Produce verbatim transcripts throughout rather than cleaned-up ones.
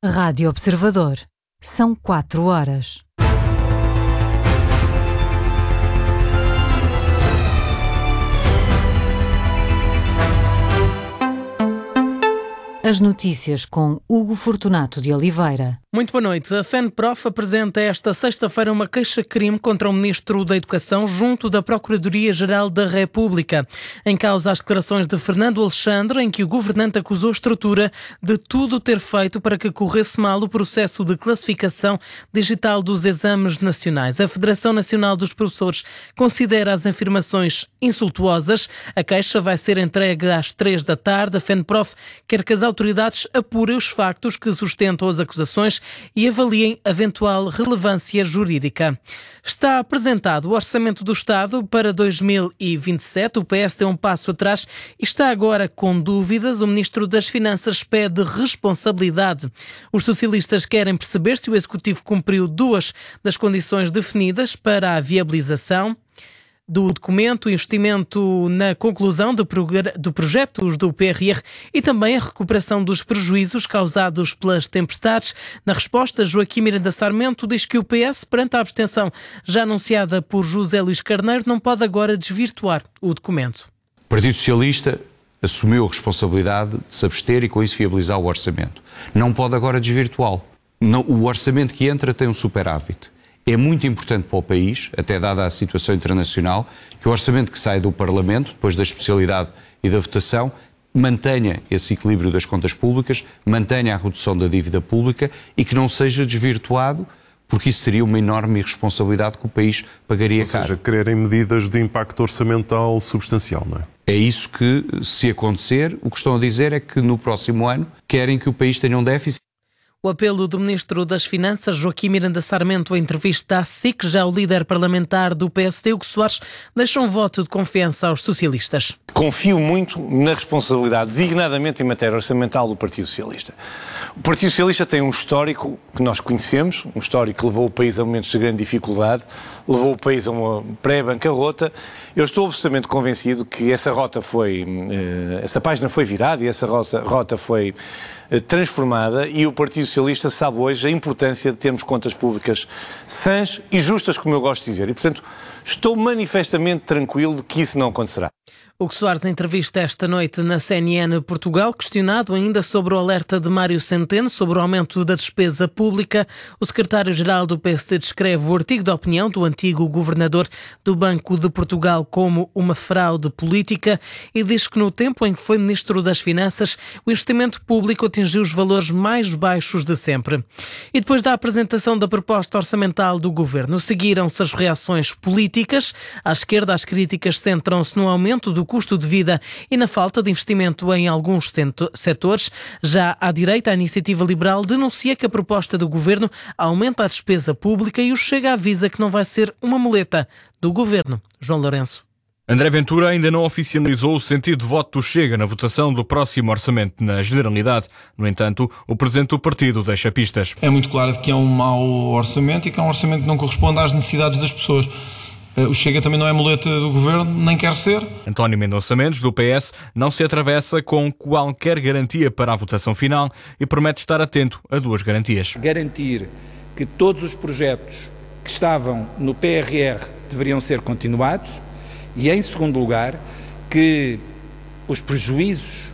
Rádio Observador. São quatro horas. As notícias com Hugo Fortunato de Oliveira. Muito boa noite. A FENPROF apresenta esta sexta-feira uma queixa-crime contra o Ministro da Educação junto da Procuradoria-Geral da República. Em causa as declarações de Fernando Alexandre, em que o governante acusou a estrutura de tudo ter feito para que corresse mal o processo de classificação digital dos exames nacionais. A Federação Nacional dos Professores considera as afirmações insultuosas. A queixa vai ser entregue às três da tarde. A FENPROF quer que as autoridades apurem os factos que sustentam as acusações e avaliem a eventual relevância jurídica. Está apresentado o Orçamento do Estado para dois mil e vinte e sete. O P S deu um passo atrás e está agora com dúvidas. O Ministro das Finanças pede responsabilidade. Os socialistas querem perceber se o Executivo cumpriu duas das condições definidas para a viabilização do documento, investimento na conclusão de, de projetos do P R R e também a recuperação dos prejuízos causados pelas tempestades. Na resposta, Joaquim Miranda Sarmento diz que o P S, perante a abstenção já anunciada por José Luís Carneiro, não pode agora desvirtuar o documento. O Partido Socialista assumiu a responsabilidade de se abster e com isso viabilizar o orçamento. Não pode agora desvirtuá-lo. O orçamento que entra tem um superávit. É muito importante para o país, até dada a situação internacional, que o orçamento que sai do Parlamento, depois da especialidade e da votação, mantenha esse equilíbrio das contas públicas, mantenha a redução da dívida pública e que não seja desvirtuado, porque isso seria uma enorme irresponsabilidade que o país pagaria caro. Ou seja, quererem medidas de impacto orçamental substancial, não é? É isso que, se acontecer, o que estão a dizer é que no próximo ano querem que o país tenha um déficit. O apelo do Ministro das Finanças, Joaquim Miranda Sarmento, em entrevista à S I C, já o líder parlamentar do P S D, Hugo Soares, deixa um voto de confiança aos socialistas. Confio muito na responsabilidade, designadamente em matéria orçamental, do Partido Socialista. O Partido Socialista tem um histórico que nós conhecemos, um histórico que levou o país a momentos de grande dificuldade, levou o país a uma pré-bancarrota. Eu estou absolutamente convencido que essa rota foi, essa página foi virada e essa rota foi transformada e o Partido Socialista sabe hoje a importância de termos contas públicas sãs e justas, como eu gosto de dizer. E, portanto, estou manifestamente tranquilo de que isso não acontecerá. Hugo Soares, em entrevista esta noite na C N N Portugal, questionado ainda sobre o alerta de Mário Centeno sobre o aumento da despesa pública, o secretário-geral do P S D descreve o artigo de opinião do antigo governador do Banco de Portugal como uma fraude política e diz que no tempo em que foi Ministro das Finanças, o investimento público atingiu os valores mais baixos de sempre. E depois da apresentação da proposta orçamental do governo, seguiram-se as reações políticas. À esquerda, as críticas centram-se no aumento do custo de vida e na falta de investimento em alguns setores. Já à direita, a Iniciativa Liberal denuncia que a proposta do governo aumenta a despesa pública e o Chega avisa que não vai ser uma muleta do governo. João Lourenço. André Ventura ainda não oficializou o sentido de voto do Chega na votação do próximo orçamento na Generalidade. No entanto, o presidente do partido deixa pistas. É muito claro que é um mau orçamento e que é um orçamento que não corresponde às necessidades das pessoas. O Chega também não é muleta do governo, nem quer ser. António Mendonça Mendes, do P S, não se atravessa com qualquer garantia para a votação final e promete estar atento a duas garantias. Garantir que todos os projetos que estavam no P R R deveriam ser continuados e, em segundo lugar, que os prejuízos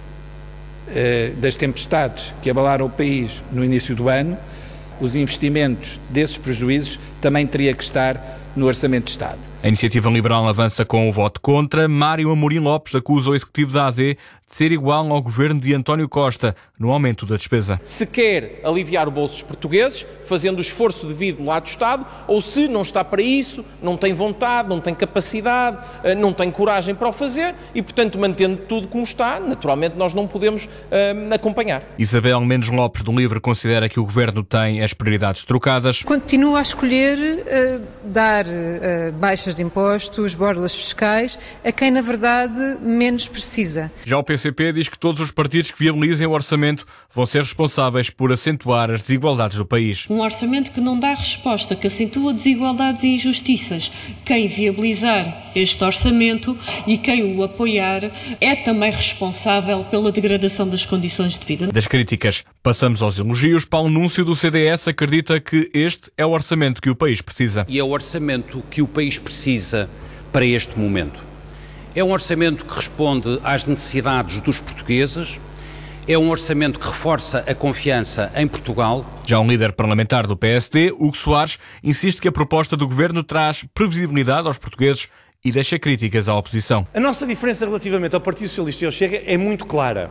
eh, das tempestades que abalaram o país no início do ano, os investimentos desses prejuízos também teria que estar no Orçamento de Estado. A Iniciativa Liberal avança com o voto contra. Mário Amorim Lopes acusa o Executivo da A D de ser igual ao governo de António Costa no aumento da despesa. Se quer aliviar o bolso dos portugueses, fazendo o esforço devido do lado do Estado, ou se não está para isso, não tem vontade, não tem capacidade, não tem coragem para o fazer e, portanto, mantendo tudo como está, naturalmente nós não podemos uh, acompanhar. Isabel Mendes Lopes, do LIVRE, considera que o governo tem as prioridades trocadas. Continua a escolher uh, dar uh, baixas de impostos, borlas fiscais, a quem, na verdade, menos precisa. Já o P C P diz que todos os partidos que viabilizem o orçamento vão ser responsáveis por acentuar as desigualdades do país. Um orçamento que não dá resposta, que acentua desigualdades e injustiças. Quem viabilizar este orçamento e quem o apoiar é também responsável pela degradação das condições de vida. Das críticas, passamos aos elogios. Paulo Núncio, do C D S, acredita que este é o orçamento que o país precisa. E é o orçamento que o país precisa para este momento. É um orçamento que responde às necessidades dos portugueses, é um orçamento que reforça a confiança em Portugal. Já um líder parlamentar do P S D, Hugo Soares, insiste que a proposta do governo traz previsibilidade aos portugueses e deixa críticas à oposição. A nossa diferença relativamente ao Partido Socialista e ao Chega é muito clara.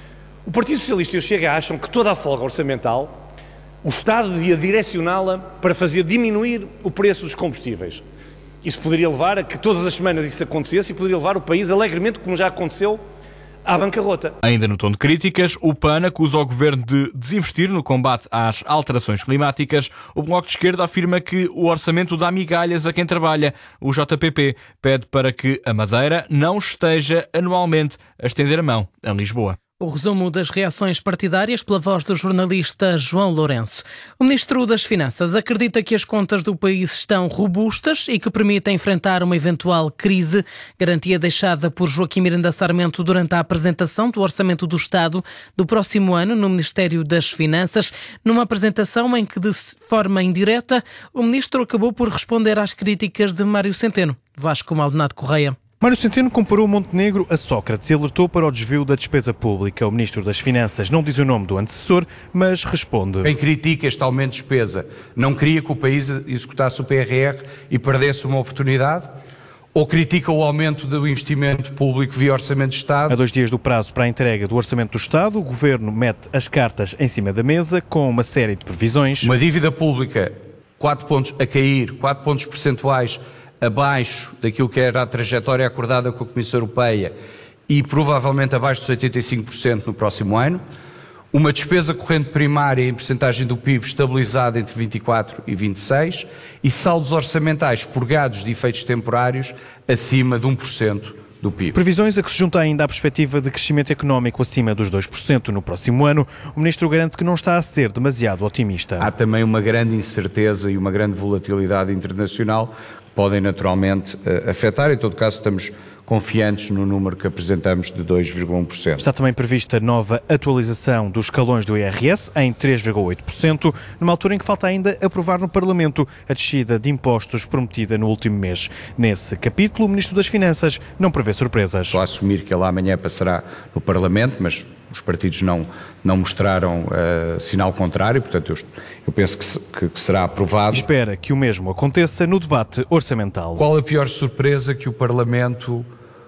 O Partido Socialista e o Chega acham que toda a folga orçamental, o Estado devia direcioná-la para fazer diminuir o preço dos combustíveis. Isso poderia levar a que todas as semanas isso acontecesse e poderia levar o país alegremente, como já aconteceu, à bancarrota. Ainda no tom de críticas, o P A N acusa o governo de desinvestir no combate às alterações climáticas. O Bloco de Esquerda afirma que o orçamento dá migalhas a quem trabalha. O J P P pede para que a Madeira não esteja anualmente a estender a mão a Lisboa. O resumo das reações partidárias pela voz do jornalista João Lourenço. O Ministro das Finanças acredita que as contas do país estão robustas e que permitem enfrentar uma eventual crise, garantia deixada por Joaquim Miranda Sarmento durante a apresentação do Orçamento do Estado do próximo ano no Ministério das Finanças, numa apresentação em que, de forma indireta, o Ministro acabou por responder às críticas de Mário Centeno. Vasco Maldonado Correia. Mário Centeno comparou Montenegro a Sócrates e alertou para o desvio da despesa pública. O Ministro das Finanças não diz o nome do antecessor, mas responde. Quem critica este aumento de despesa não queria que o país executasse o P R R e perdesse uma oportunidade? Ou critica o aumento do investimento público via Orçamento de Estado? A dois dias do prazo para a entrega do Orçamento do Estado, o Governo mete as cartas em cima da mesa com uma série de previsões. Uma dívida pública quatro pontos a cair, quatro pontos percentuais abaixo daquilo que era a trajetória acordada com a Comissão Europeia e provavelmente abaixo dos oitenta e cinco por cento no próximo ano. Uma despesa corrente primária em percentagem do P I B estabilizada entre vinte e quatro e vinte e seis e saldos orçamentais purgados de efeitos temporários acima de um por cento do P I B. Previsões a que se junta ainda a perspectiva de crescimento económico acima dos dois por cento no próximo ano. O Ministro garante que não está a ser demasiado otimista. Há também uma grande incerteza e uma grande volatilidade internacional que podem naturalmente afetar. Em todo caso, estamos confiantes no número que apresentamos de dois vírgula um por cento. Está também prevista nova atualização dos escalões do I R S em três vírgula oito por cento, numa altura em que falta ainda aprovar no Parlamento a descida de impostos prometida no último mês. Nesse capítulo, o Ministro das Finanças não prevê surpresas. Estou a assumir que ele amanhã passará no Parlamento, mas os partidos não, não mostraram uh, sinal contrário, portanto eu, eu penso que, se, que, que será aprovado. Espera que o mesmo aconteça no debate orçamental. Qual a pior surpresa que o Parlamento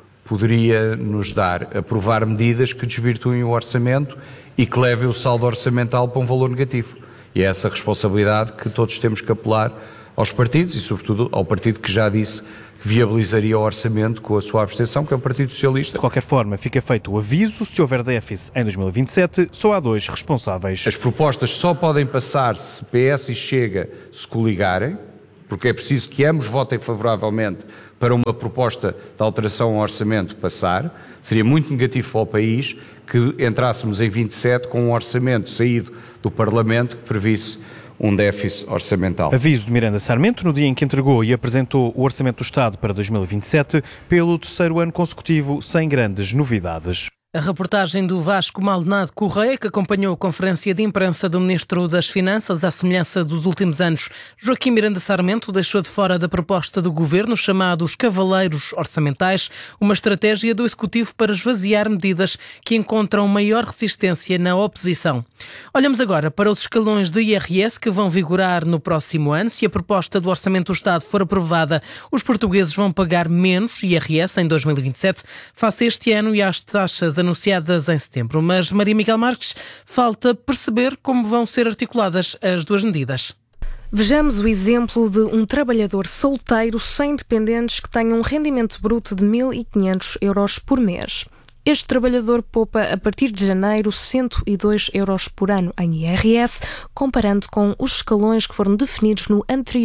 poderia nos dar? Aprovar medidas que desvirtuem o orçamento e que levem o saldo orçamental para um valor negativo. E é essa responsabilidade que todos temos que apelar aos partidos e, sobretudo, ao partido que já disse que viabilizaria o orçamento com a sua abstenção, que é o Partido Socialista. De qualquer forma, fica feito o aviso: se houver déficit em dois mil e vinte e sete, só há dois responsáveis. As propostas só podem passar se P S e Chega se coligarem, porque é preciso que ambos votem favoravelmente para uma proposta de alteração ao orçamento passar. Seria muito negativo para o país que entrássemos em vinte e sete com um orçamento saído do Parlamento que previsse um déficit orçamental. Aviso de Miranda Sarmento no dia em que entregou e apresentou o Orçamento do Estado para dois mil e vinte e sete, pelo terceiro ano consecutivo, sem grandes novidades. A reportagem do Vasco Maldonado Correia, que acompanhou a conferência de imprensa do Ministro das Finanças, à semelhança dos últimos anos. Joaquim Miranda Sarmento deixou de fora da proposta do Governo, chamados Cavaleiros Orçamentais, uma estratégia do Executivo para esvaziar medidas que encontram maior resistência na oposição. Olhamos agora para os escalões de I R S que vão vigorar no próximo ano. Se a proposta do Orçamento do Estado for aprovada, os portugueses vão pagar menos I R S em dois mil e vinte e sete, face a este ano e às taxas anunciadas em setembro. Mas, Maria Miguel Marques, falta perceber como vão ser articuladas as duas medidas. Vejamos o exemplo de um trabalhador solteiro sem dependentes que tenha um rendimento bruto de mil e quinhentos euros por mês. Este trabalhador poupa a partir de janeiro cento e dois euros por ano em I R S, comparando com os escalões que foram definidos no anterior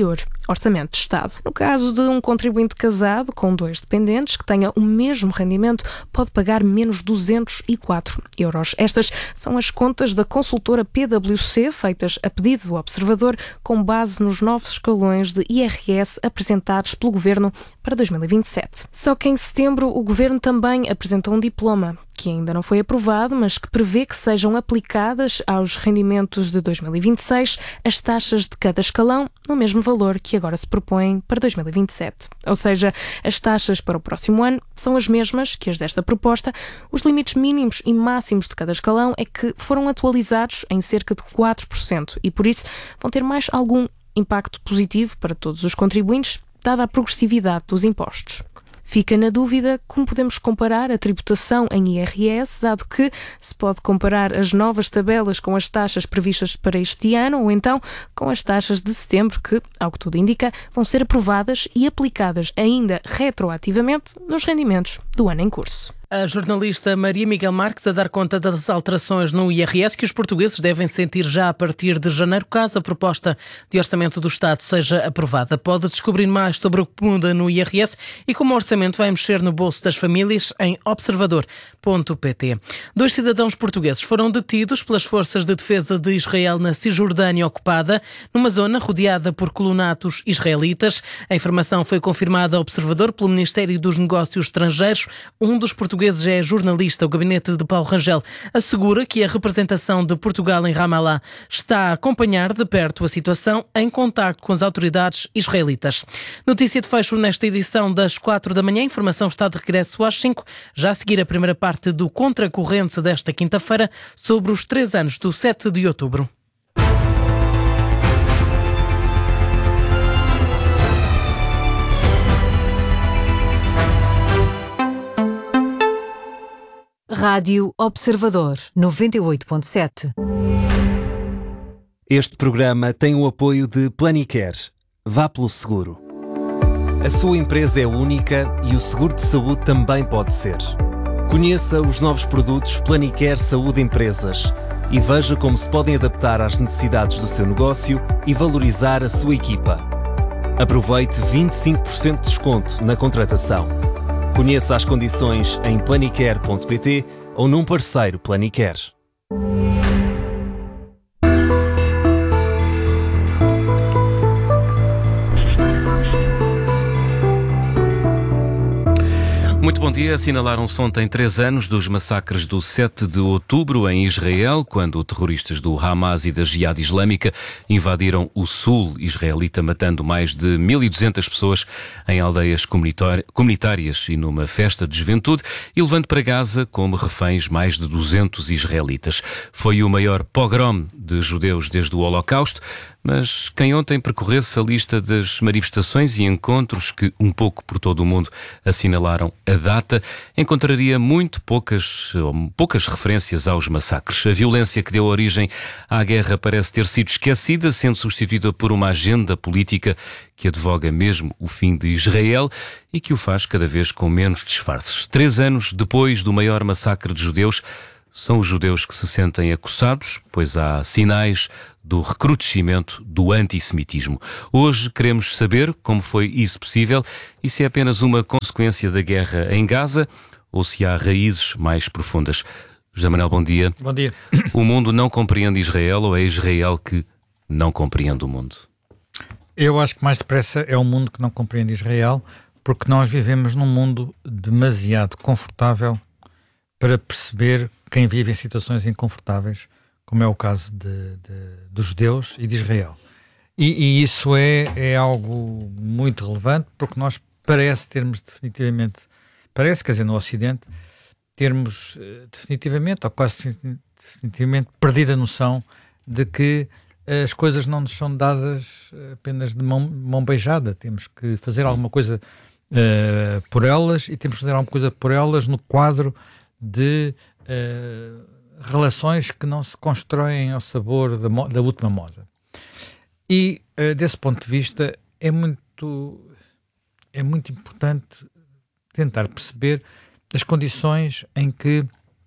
Orçamento de Estado. No caso de um contribuinte casado com dois dependentes que tenha o mesmo rendimento, pode pagar menos duzentos e quatro euros. Estas são as contas da consultora P W C, feitas a pedido do Observador, com base nos novos escalões de I R S apresentados pelo Governo para dois mil e vinte e sete. Só que em setembro o Governo também apresentou um diploma, que ainda não foi aprovado, mas que prevê que sejam aplicadas aos rendimentos de dois mil e vinte e seis as taxas de cada escalão no mesmo valor que agora se propõem para dois mil e vinte e sete. Ou seja, as taxas para o próximo ano são as mesmas que as desta proposta. Os limites mínimos e máximos de cada escalão é que foram atualizados em cerca de quatro por cento e, por isso, vão ter mais algum impacto positivo para todos os contribuintes, dada a progressividade dos impostos. Fica na dúvida como podemos comparar a tributação em I R S, dado que se pode comparar as novas tabelas com as taxas previstas para este ano ou então com as taxas de setembro que, ao que tudo indica, vão ser aprovadas e aplicadas ainda retroativamente nos rendimentos do ano em curso. A jornalista Maria Miguel Marques a dar conta das alterações no I R S que os portugueses devem sentir já a partir de janeiro, caso a proposta de orçamento do Estado seja aprovada. Pode descobrir mais sobre o que muda no I R S e como o orçamento vai mexer no bolso das famílias em observador ponto pt. Dois cidadãos portugueses foram detidos pelas forças de defesa de Israel na Cisjordânia ocupada, numa zona rodeada por colonatos israelitas. A informação foi confirmada ao Observador pelo Ministério dos Negócios Estrangeiros. Um dos portugueses é jornalista. O gabinete de Paulo Rangel assegura que a representação de Portugal em Ramallah está a acompanhar de perto a situação em contacto com as autoridades israelitas. Notícia de fecho nesta edição das quatro da manhã. A informação está de regresso às cinco. Já a seguir a primeira parte do Contracorrente desta quinta-feira sobre os três anos do sete de outubro. Rádio Observador, noventa e oito ponto sete. Este programa tem o apoio de Planicare. Vá pelo seguro. A sua empresa é única e o seguro de saúde também pode ser. Conheça os novos produtos Planicare Saúde Empresas e veja como se podem adaptar às necessidades do seu negócio e valorizar a sua equipa. Aproveite vinte e cinco por cento de desconto na contratação. Conheça as condições em planicare ponto pt ou num parceiro Planicare. Muito bom dia. Assinalaram-se ontem três anos dos massacres do sete de outubro em Israel, quando terroristas do Hamas e da Jihad Islâmica invadiram o sul israelita, matando mais de mil e duzentas pessoas em aldeias comunitárias e numa festa de juventude, e levando para Gaza como reféns mais de duzentos israelitas. Foi o maior pogrom de judeus desde o Holocausto. Mas quem ontem percorresse a lista das manifestações e encontros que, um pouco por todo o mundo, assinalaram a data, encontraria muito poucas, poucas referências aos massacres. A violência que deu origem à guerra parece ter sido esquecida, sendo substituída por uma agenda política que advoga mesmo o fim de Israel e que o faz cada vez com menos disfarces. Três anos depois do maior massacre de judeus, são os judeus que se sentem acossados, pois há sinais do recrudescimento do antissemitismo. Hoje queremos saber como foi isso possível e se é apenas uma consequência da guerra em Gaza ou se há raízes mais profundas. José Manuel, bom dia. Bom dia. O mundo não compreende Israel ou é Israel que não compreende o mundo? Eu acho que mais depressa é o mundo que não compreende Israel, porque nós vivemos num mundo demasiado confortável para perceber quem vive em situações inconfortáveis, como é o caso de, de, dos judeus e de Israel. E, e isso é, é algo muito relevante, porque nós parece termos definitivamente, parece, quer dizer, no Ocidente, termos uh, definitivamente, ou quase definitivamente, perdido a noção de que as coisas não nos são dadas apenas de mão, mão beijada. Temos que fazer alguma coisa uh, por elas, e temos que fazer alguma coisa por elas no quadro de uh, relações que não se constroem ao sabor da, da última moda. E uh, desse ponto de vista é muito, é muito importante tentar perceber as condições em que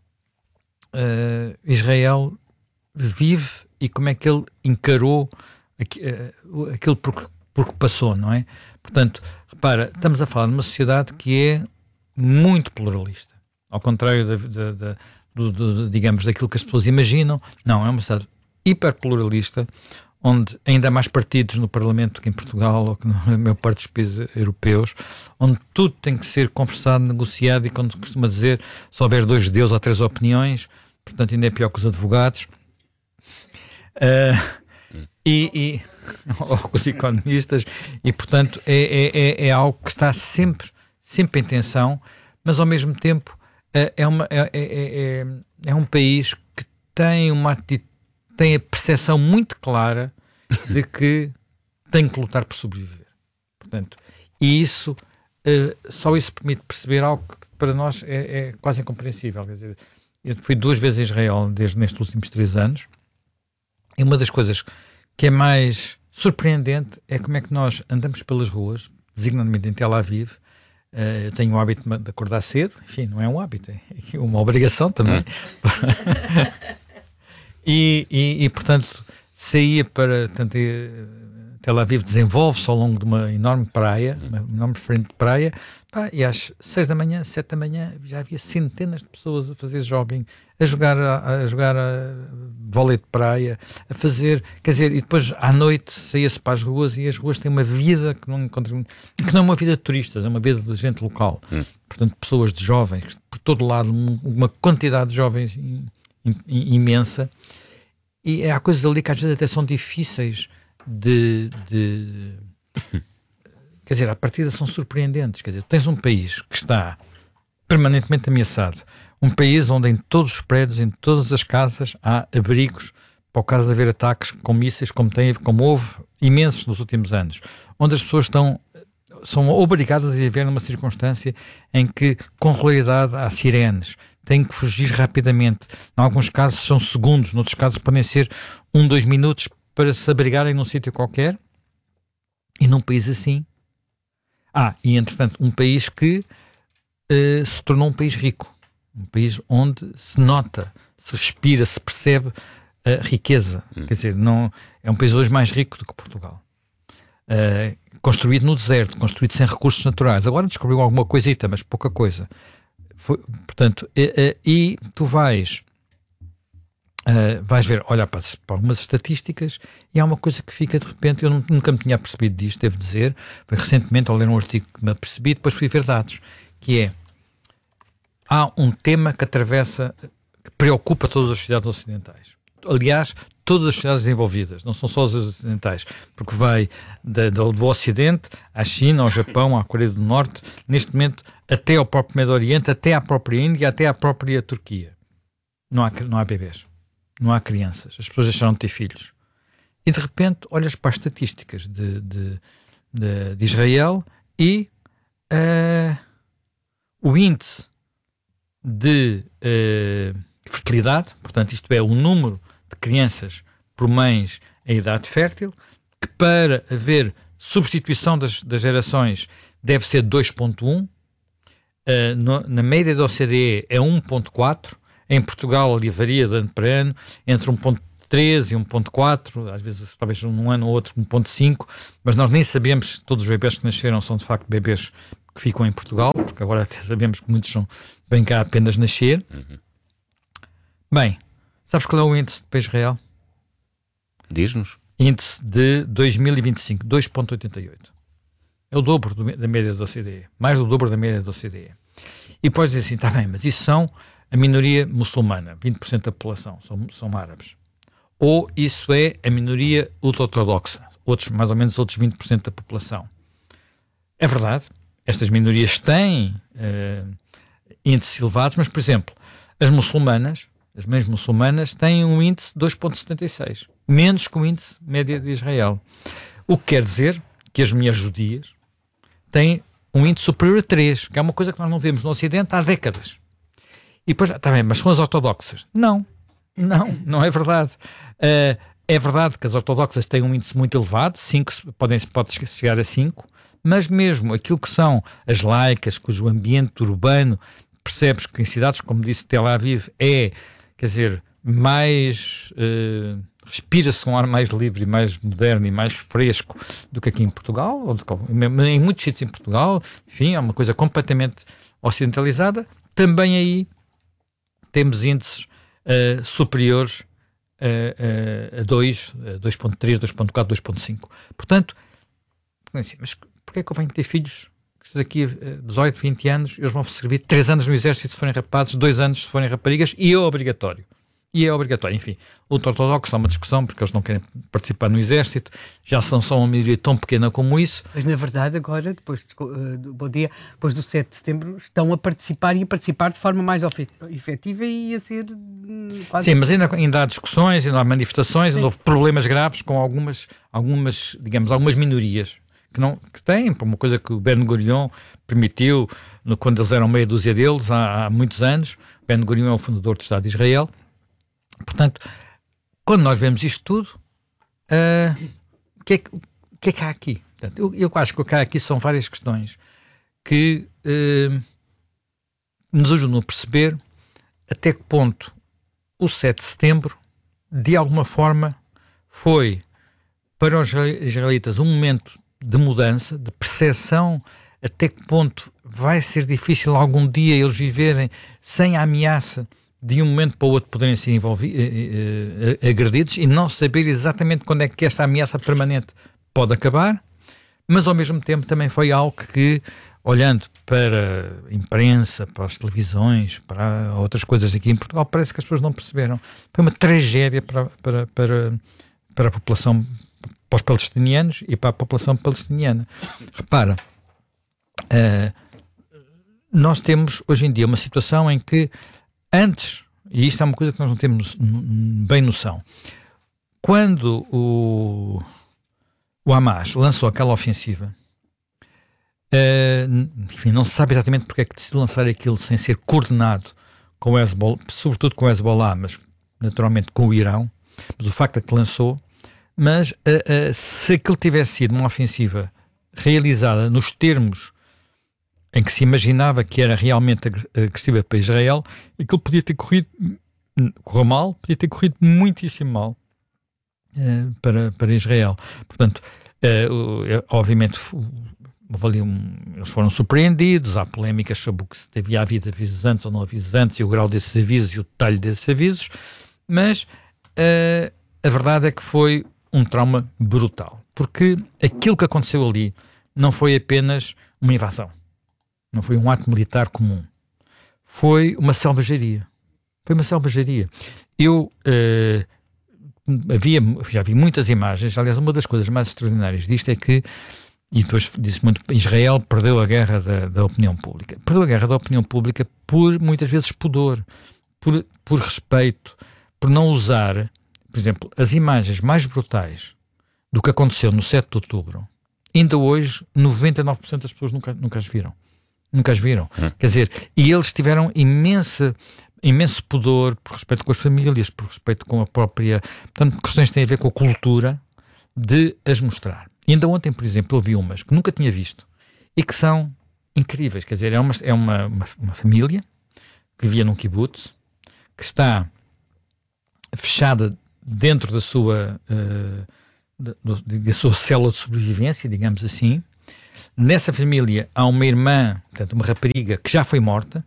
uh, Israel vive e como é que ele encarou aqu, uh, aquilo por, porque passou, não é? Portanto, repara, estamos a falar de uma sociedade que é muito pluralista, ao contrário da, da, da, do, do, digamos, daquilo que as pessoas imaginam. Não, é uma sociedade hiperpluralista, onde ainda há mais partidos no Parlamento do que em Portugal ou que na maior parte dos países europeus, onde tudo tem que ser conversado, negociado, e quando costuma dizer, se houver dois judeus há três opiniões, portanto ainda é pior que os advogados, uh, e, e ou com os economistas, e portanto é, é, é algo que está sempre, sempre em tensão, mas ao mesmo tempo é, é, uma, é, é, é um país que tem uma atitude, tem a percepção muito clara de que tem que lutar por sobreviver. Portanto, e isso, uh, só isso permite perceber algo que para nós é, é quase incompreensível. Quer dizer, eu fui duas vezes a Israel desde nestes últimos três anos, e uma das coisas que é mais surpreendente é como é que nós andamos pelas ruas, designadamente em Tel Aviv. Uh, eu tenho o hábito de acordar cedo, enfim, não é um hábito, é uma obrigação também. E, e, e, portanto, saía para... Portanto, Tel Aviv desenvolve-se ao longo de uma enorme praia, uma enorme frente de praia, pá, e às seis da manhã, sete da manhã, já havia centenas de pessoas a fazer jogging, a jogar, a, a jogar a vôlei de praia, a fazer... Quer dizer, e depois à noite saía-se para as ruas, e as ruas têm uma vida que não encontram... Que não é uma vida de turistas, é uma vida de gente local. Hum. Portanto, pessoas de jovens, por todo lado, uma quantidade de jovens imensa, e há coisas ali que às vezes até são difíceis de, de quer dizer, à partida são surpreendentes. Quer dizer, tens um país que está permanentemente ameaçado, um país onde em todos os prédios, em todas as casas há abrigos para o caso de haver ataques com mísseis, como, tem, como houve imensos nos últimos anos, onde as pessoas estão são obrigadas a viver numa circunstância em que, com regularidade, há sirenes, têm que fugir rapidamente. Em alguns casos são segundos, noutros casos podem ser um, dois minutos para se abrigarem num sítio qualquer. E num país assim... Ah, e entretanto, um país que uh, se tornou um país rico. Um país onde se nota, se respira, se percebe a riqueza. Hum. Quer dizer, não, é um país hoje mais rico do que Portugal. Uh, construído no deserto, construído sem recursos naturais. Agora descobriu alguma coisita, mas pouca coisa. Foi, portanto, e, e tu vais, uh, vais ver, olhar para, para algumas estatísticas, e há uma coisa que fica de repente, eu nunca me tinha percebido disto, devo dizer, foi recentemente ao ler um artigo que me apercebi, depois fui ver dados, que é, há um tema que atravessa, que preocupa todas as sociedades ocidentais. Aliás, todas as sociedades desenvolvidas, não são só as ocidentais, porque vai da, do, do Ocidente à China, ao Japão, à Coreia do Norte, neste momento até ao próprio Médio Oriente, até à própria Índia, até à própria Turquia. Não há, não há bebês, não há crianças, as pessoas deixaram de ter filhos. E de repente olhas para as estatísticas de, de, de, de Israel e uh, o índice de uh, fertilidade, portanto isto é o número de crianças por mães em idade fértil, que para haver substituição das, das gerações deve ser dois vírgula um, uh, no, na média da O C D E é um vírgula quatro, em Portugal ali varia de ano para ano, entre um vírgula três e um vírgula quatro, às vezes talvez num ano ou outro um vírgula cinco, mas nós nem sabemos se todos os bebês que nasceram são de facto bebês que ficam em Portugal, porque agora até sabemos que muitos são, vêm cá apenas nascer. Uhum. Bem, sabes qual é o índice para Israel? Diz-nos. Índice de dois mil e vinte e cinco, dois vírgula oitenta e oito. É o dobro do, da média da O C D E. Mais do dobro da média da O C D E. E podes dizer assim, está bem, mas isso são a minoria muçulmana, vinte por cento da população, são, são árabes. Ou isso é a minoria ultra-ortodoxa, outros, mais ou menos outros vinte por cento da população. É verdade, estas minorias têm uh, índices elevados, mas, por exemplo, as muçulmanas, as mães muçulmanas, têm um índice de dois vírgula setenta e seis, menos que o índice médio de Israel. O que quer dizer que as mulheres judias têm um índice superior a três, que é uma coisa que nós não vemos no Ocidente há décadas. E depois, está bem, mas são as ortodoxas? Não, não, não é verdade. Uh, é verdade que as ortodoxas têm um índice muito elevado, cinco, podem, pode chegar a cinco, mas mesmo aquilo que são as laicas, cujo ambiente urbano, percebes que em cidades, como disse Tel Aviv, é, quer dizer, mais uh, respira-se um ar mais livre, mais moderno e mais fresco do que aqui em Portugal, ou de, em muitos sítios em Portugal, enfim, é uma coisa completamente ocidentalizada. Também aí temos índices uh, superiores uh, uh, a dois, dois ponto três, dois ponto quatro, dois ponto cinco. Portanto, assim, mas porquê é que eu venho ter filhos que daqui a dezoito, vinte anos eles vão servir três anos no exército se forem rapazes, dois anos se forem raparigas, e é obrigatório. E é obrigatório. Enfim, o ortodoxo é uma discussão porque eles não querem participar no exército, já são só uma maioria tão pequena como isso. Mas na verdade agora, depois uh, do bom dia, depois do sete de setembro, estão a participar e a participar de forma mais efetiva e a ser uh, quase... Sim, mas ainda, ainda há discussões, ainda há manifestações, ainda houve problemas graves com algumas, algumas, digamos, algumas minorias que, não, que têm, por uma coisa que o Ben Gurion permitiu, no, quando eles eram meia dúzia deles, há, há muitos anos. Ben Gurion é o fundador do Estado de Israel. Portanto, quando nós vemos isto tudo, o uh, que, é que, que é que há aqui? Portanto, eu, eu acho que o que há aqui são várias questões que uh, nos ajudam a perceber até que ponto o sete de setembro, de alguma forma, foi para os israelitas um momento de mudança, de percepção, até que ponto vai ser difícil algum dia eles viverem sem a ameaça de um momento para o outro poderem ser envolvidos, eh, eh, agredidos, e não saber exatamente quando é que esta ameaça permanente pode acabar, mas ao mesmo tempo também foi algo que, olhando para a imprensa, para as televisões, para outras coisas aqui em Portugal, parece que as pessoas não perceberam. Foi uma tragédia para, para, para, para a população, para os palestinianos e para a população palestiniana. Repara, uh, nós temos hoje em dia uma situação em que antes, e isto é uma coisa que nós não temos bem noção, quando o, o Hamas lançou aquela ofensiva, uh, enfim, não se sabe exatamente porque é que decidiu lançar aquilo sem ser coordenado com o Hezbollah, sobretudo com o Hezbollah, mas naturalmente com o Irão, mas o facto é que lançou, mas uh, uh, se aquilo tivesse sido uma ofensiva realizada nos termos em que se imaginava que era realmente agressiva para Israel, aquilo podia ter corrido, correu mal, podia ter corrido muitíssimo mal uh, para, para Israel. Portanto, uh, obviamente, houve um, eles foram surpreendidos, há polémicas sobre o que se havia havido avisos antes ou não avisos antes, e o grau desses avisos e o detalhe desses avisos, mas uh, a verdade é que foi um trauma brutal, porque aquilo que aconteceu ali não foi apenas uma invasão. Não foi um ato militar comum. Foi uma selvageria. Foi uma selvageria. Eu uh, havia, já vi muitas imagens. Aliás, uma das coisas mais extraordinárias disto é que, e depois disse muito, Israel perdeu a guerra da, da opinião pública. Perdeu a guerra da opinião pública por, muitas vezes, pudor, por, por respeito, por não usar, por exemplo, as imagens mais brutais do que aconteceu no sete de outubro. Ainda hoje, noventa e nove por cento das pessoas nunca, nunca as viram. Nunca as viram. Hum. Quer dizer, e eles tiveram imensa, imenso pudor por respeito com as famílias, por respeito com a própria... Portanto, questões que têm a ver com a cultura de as mostrar. E ainda ontem, por exemplo, eu vi umas que nunca tinha visto e que são incríveis. Quer dizer, é uma, é uma, uma, uma família que vivia num kibbutz, que está fechada dentro da sua, uh, da, da sua célula de sobrevivência, digamos assim. Nessa família há uma irmã, portanto uma rapariga, que já foi morta,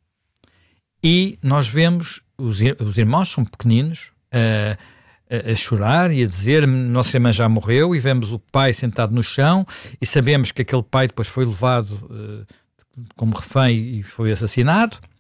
e nós vemos, os, os irmãos são pequeninos, a, a, a chorar e a dizer, nossa irmã já morreu, e vemos o pai sentado no chão, e sabemos que aquele pai depois foi levado uh, como refém e foi assassinado,